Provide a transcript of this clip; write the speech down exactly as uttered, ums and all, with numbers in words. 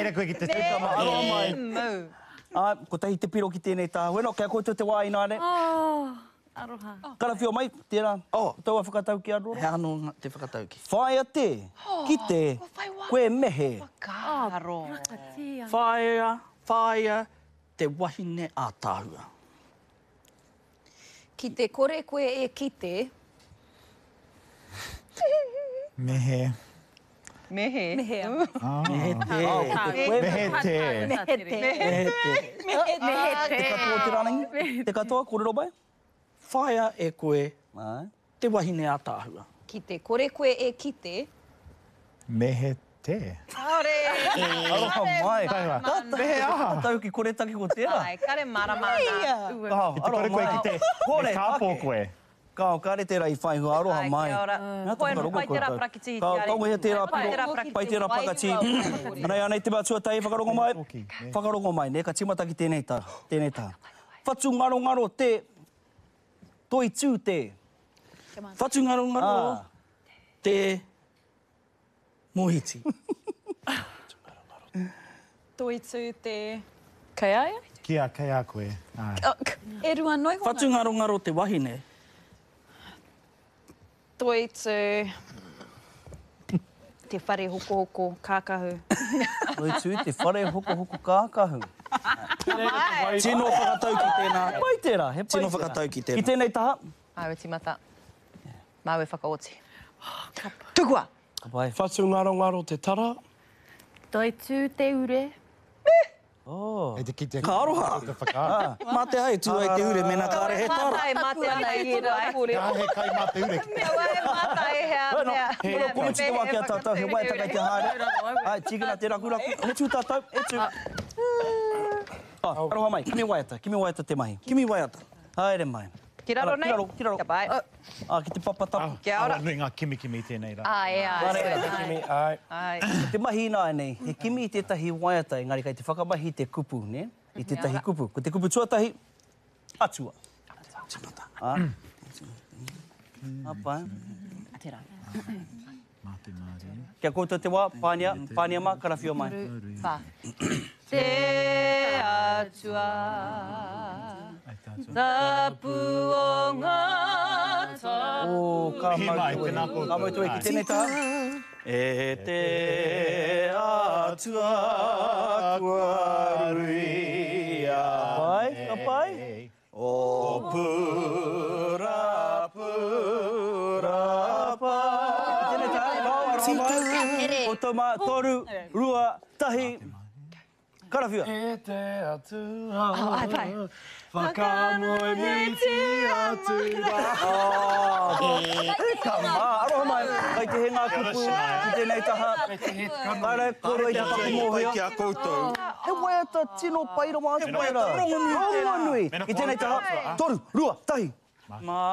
Meira koe ki te Me, Aroha mai. mau. Ah, ko tahi te piro ki tēnei tā weno, kia koutou te wā ina ne. Oh, aroha. Karawhio mai, tērā. Oh. Tau a whakatau ki Aroha. He anō te whakatau ki. Whaia te, ki te, koe mehe. Karo. Rakatia. Whaia, whaia, te wahine a tāhua. Ki te kore koe e kite. Mehe. Mehe. Mehe. Mehe te. Mehe te. Mehe te. Mehe te. Mehe te. Te katoa te ranangi? Te katoa, kōrero mai? Whaia e koe, Ai. te wahine a tāhua. Ki te kore koe e kite. Mehe te. Aore. Aroha mai. Taiwa. Mehe aha. Tau ki kore taki ko tērā. Ai, kare maramana. Kaho, Ki te kore koe ki te, Kore, me kāpō ake. koe. Kao, kare tērā i whai hua, aroha Ai, mai. kia ora. Nā Koe, taka roko pai tērā koutou. prakiti Ka- tiare. Kaunga he tērā Pai tērā piro, prakiti. pai tērā pakati. Anei, anei te mātua tai, whakarongo mai. Oki, me. Whakarongo mai, ne, ka timata ki tēnei tā. Tēnei tā. Whatu ngaro ngaro te, toi tū te. Whatu ngaro ngaro, Ah. te mohiti. Toi tū te... Kai aia? Kia, kei a koe. Ai. E rua noi honga. Whatu ngaro ngaro te wahine. Toi tū... Te whare hoko hoko kākahu. Toi tū te whare hoko hoko kākahu. Tino whakatau ki tēnā. Pai tērā, he pai Tino tērā. whakatau ki tēnā. Ki tēnei taha. Awe timata. Mawe whakaoti. Tukua! Pai. Whatu ngaro ngaro te tara. Toi tū te ure. Oh. E te ki te... Ka aroha. Te whaka. Mā te hai tū ai te ure, mena kāre he tara. Mātai, mātai ana i rā kore. Ka he kai mā te ure. Mea wai mātai hea. Bueno, mea- he mea- ko miti te wā kia tātou, he wai takai te haere. Ai, tīkina te raku raku. He tū tātou, he tū. Ah, aroha mai, kimi waiata, kimi waiata te mahi. Kimi waiata. Haere mai. Ki raro nei? Ki raro, ki raro. Kia pai. Ah, ki te papatapu. Kia ora. Awa nui ngā kimi kimi tēnei rā. Ai, ai. Kimi, ai. Ai. Te mahi ina nei, he kimi i tētahi waiata, engari kai te whakamahi te kupu, ne? I tētahi kupu. Ko te kupu tuatahi, atua. Timata. Ah. Apa, Tērā. Mā te māri. kia koutou te wā, pānia, pānia mā, karawhio mai. Pā. Te atua. Ai tātou. Tapu o ngā tā. O, ka Mihi mai, mautue. tēnā koutou. Ka mautue ki tēnei taha. E te atua kua ruia. Pai, ka pai. O pura pura pa. Tēnei taha, kau aroha mai. O tau mā, toru, rua, tahi, karawhia. E te atua. Ai, pai. Whakamoi miti atua. Ah, aroha mai, kai te he ngā kupu, ki tēnei taha. Kare, koro i te whakamohia. Kia koutou. He waiata tino paira mā te paira. Rongo nui. Ki tēnei taha, toru, rua, tahi. Mā